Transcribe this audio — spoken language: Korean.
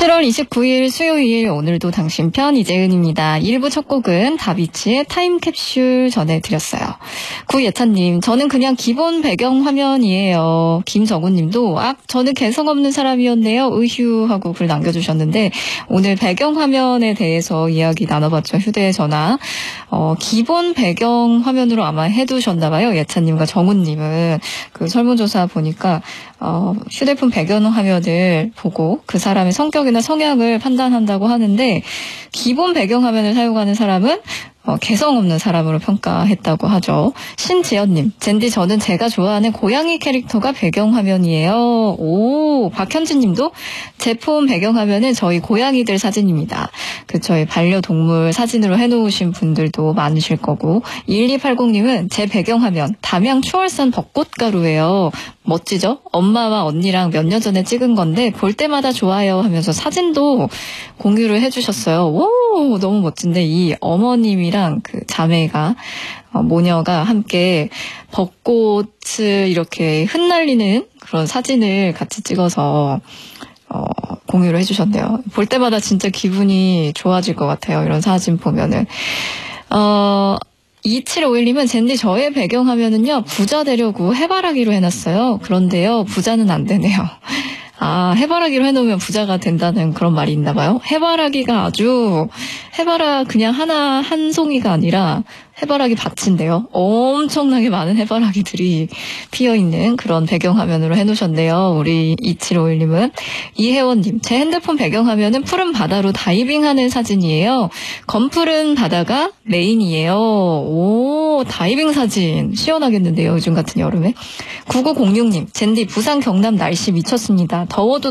7월 29일 수요일, 오늘도 당신 편 이재은입니다. 1부 첫 곡은 다비치의 타임캡슐 전해드렸어요. 구예찬님, 저는 그냥 기본 배경 화면이에요. 김정우님도 저는 개성 없는 사람이었네요. 으휴 하고 글 남겨주셨는데, 오늘 배경 화면에 대해서 이야기 나눠봤죠. 휴대전화. 기본 배경 화면으로 아마 해두셨나봐요. 예찬님과 정우님은. 그 설문조사 보니까 휴대폰 배경 화면을 보고 그 사람의 성격이나 성향을 판단한다고 하는데, 기본 배경 화면을 사용하는 사람은 개성 없는 사람으로 평가했다고 하죠. 신지연님, 젠디 저는 제가 좋아하는 고양이 캐릭터가 배경화면이에요. 오, 박현진님도 제 폰 배경화면은 저희 고양이들 사진입니다. 저희 반려동물 사진으로 해놓으신 분들도 많으실 거고, 1280님은 제 배경화면 담양 추월산 벚꽃가루예요. 멋지죠? 엄마와 언니랑 몇 년 전에 찍은 건데 볼 때마다 좋아요 하면서 사진도 공유를 해주셨어요. 오, 너무 멋진데, 이 어머님이랑 그 자매가 모녀가 함께 벚꽃을 이렇게 흩날리는 그런 사진을 같이 찍어서 공유를 해주셨네요. 볼 때마다 진짜 기분이 좋아질 것 같아요. 이런 사진 보면은. 2751님은 젠디 저의 배경화면은요, 부자 되려고 해바라기로 해놨어요. 그런데요, 부자는 안 되네요. 해바라기로 해놓으면 부자가 된다는 그런 말이 있나 봐요. 해바라기가 그냥 한 송이가 아니라 해바라기 밭인데요. 엄청나게 많은 해바라기들이 피어있는 그런 배경화면으로 해놓으셨네요. 우리 2751님은. 이혜원님, 제 핸드폰 배경화면은 푸른 바다로 다이빙하는 사진이에요. 검푸른 바다가 메인이에요. 오, 다이빙 사진 시원하겠는데요, 요즘 같은 여름에. 9906님, 젠디 부산 경남 날씨 미쳤습니다. 더워도